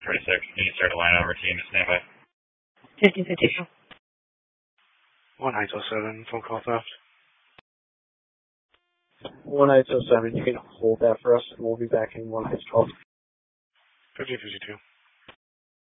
36. Can you start a line over team to stand by? 1552. 1807, phone call theft. 1807, you can hold that for us, and we'll be back in 1812. 1552.